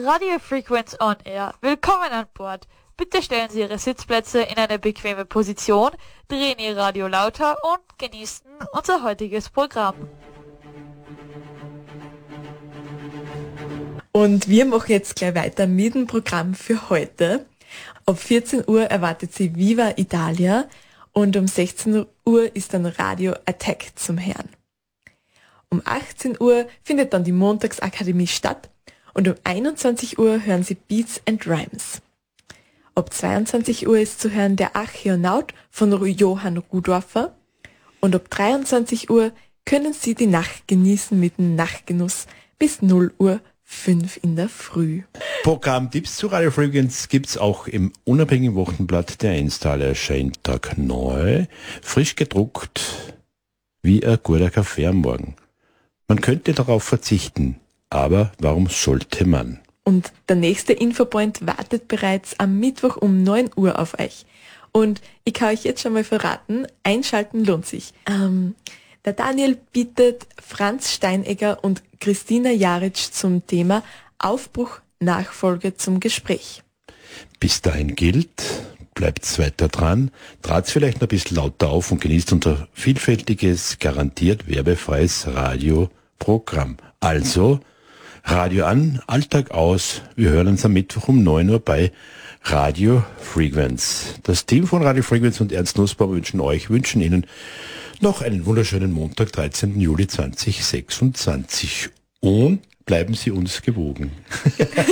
Radio Frequenz on Air. Willkommen an Bord. Bitte stellen Sie Ihre Sitzplätze in eine bequeme Position, drehen Ihr Radio lauter und genießen unser heutiges Programm. Und wir machen jetzt gleich weiter mit dem Programm für heute. Ab 14 Uhr erwartet Sie Viva Italia und um 16 Uhr ist dann Radio Attack zum Hören. Um 18 Uhr findet dann die Montagsakademie statt und um 21 Uhr hören Sie Beats and Rhymes. Ab 22 Uhr ist zu hören der Archäonaut von Johann Rudorfer und ab 23 Uhr können Sie die Nacht genießen mit dem Nachtgenuss bis 0 Uhr 5 in der Früh. Programmtipps zu Radio Frequenz gibt's auch im unabhängigen Wochenblatt der Einsthaler, erscheint Tag neu, frisch gedruckt, wie ein guter Kaffee am Morgen. Man könnte darauf verzichten, aber warum sollte man? Und der nächste Infopoint wartet bereits am Mittwoch um 9 Uhr auf euch. Und ich kann euch jetzt schon mal verraten, einschalten lohnt sich. Der Daniel bietet Franz Steinegger und Christina Jaric zum Thema Aufbruch Nachfolge zum Gespräch. Bis dahin gilt, bleibt's weiter dran, draht's vielleicht noch ein bisschen lauter auf und genießt unser vielfältiges, garantiert werbefreies Radioprogramm. Also, Radio an, Alltag aus. Wir hören uns am Mittwoch um 9 Uhr bei Radio Frequenz. Das Team von Radio Frequenz und Ernst Nussbaum wünschen Ihnen noch einen wunderschönen Montag, 13. Juli 2026. Und bleiben Sie uns gewogen.